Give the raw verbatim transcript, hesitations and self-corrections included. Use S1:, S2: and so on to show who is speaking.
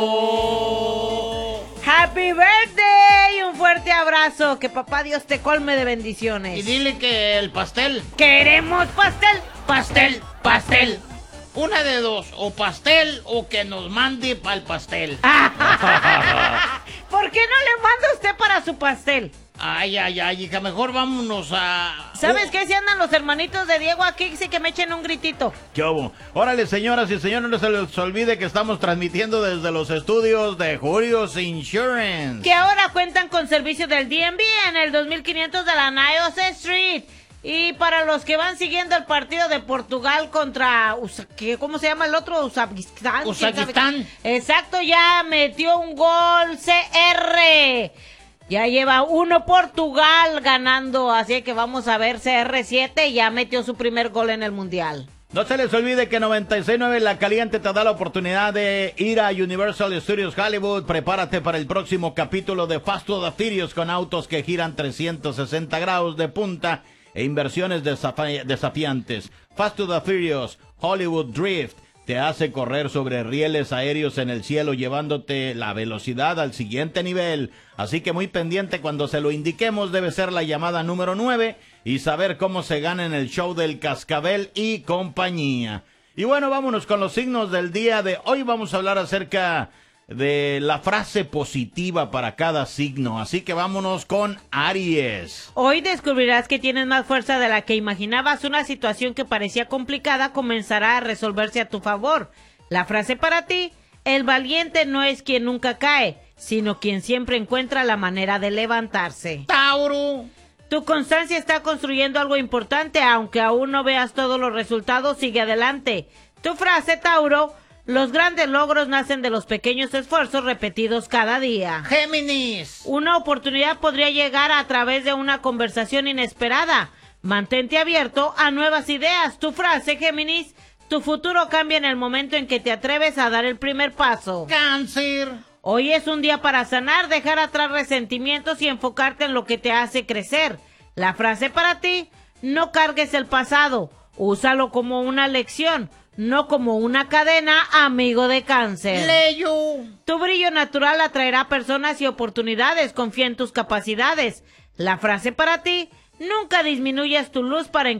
S1: Happy birthday, un fuerte abrazo, que papá Dios te colme de bendiciones.
S2: Y dile que el pastel.
S1: Queremos pastel,
S2: Pastel, pastel. Una de dos, o pastel o que nos mande pa'l pastel.
S1: ¿Por qué no le manda usted para su pastel?
S2: Ay, ay, ay, hija, mejor vámonos a...
S1: ¿Sabes
S2: uh,
S1: qué? Si andan los hermanitos de Diego aquí, sí que me echen un gritito.
S3: ¿Qué hubo? Órale, señoras y señores, no se les olvide que estamos transmitiendo desde los estudios de Jurios Insurance.
S1: Que ahora cuentan con servicio del D M V en el dos mil quinientos de la Niles Street. Y para los que van siguiendo el partido de Portugal contra... Usa- ¿qué- ¿Cómo se llama el otro? Uzbekistán. ¿Quién sabe?
S2: Uzbekistán.
S1: Exacto, ya metió un gol C R. Ya lleva uno Portugal ganando, así que vamos a ver C R siete, ya metió su primer gol en el Mundial.
S3: No se les olvide que noventa y seis punto nueve La Caliente te da la oportunidad de ir a Universal Studios Hollywood. Prepárate para el próximo capítulo de Fast and the Furious con autos que giran trescientos sesenta grados de punta e inversiones desafi- desafiantes. Fast and the Furious Hollywood Drift te hace correr sobre rieles aéreos en el cielo, llevándote la velocidad al siguiente nivel. Así que muy pendiente cuando se lo indiquemos, debe ser la llamada número nueve y saber cómo se gana en el show del Cascabel y compañía. Y bueno, vámonos con los signos del día de hoy. Vamos a hablar acerca de la frase positiva para cada signo. Así que vámonos con Aries.
S1: Hoy descubrirás que tienes más fuerza de la que imaginabas. Una situación que parecía complicada comenzará a resolverse a tu favor. La frase para ti: el valiente no es quien nunca cae, sino quien siempre encuentra la manera de levantarse.
S2: Tauro.
S1: Tu constancia está construyendo algo importante, aunque aún no veas todos los resultados, sigue adelante. Tu frase, Tauro: los grandes logros nacen de los pequeños esfuerzos repetidos cada día.
S2: Géminis.
S1: Una oportunidad podría llegar a través de una conversación inesperada. Mantente abierto a nuevas ideas. Tu frase, Géminis: tu futuro cambia en el momento en que te atreves a dar el primer paso.
S2: Cáncer.
S1: Hoy es un día para sanar, dejar atrás resentimientos y enfocarte en lo que te hace crecer. La frase para ti: no cargues el pasado, úsalo como una lección, no como una cadena, amigo de Cáncer.
S2: Leo.
S1: Tu brillo natural atraerá personas y oportunidades, confía en tus capacidades. La frase para ti: nunca disminuyas tu luz para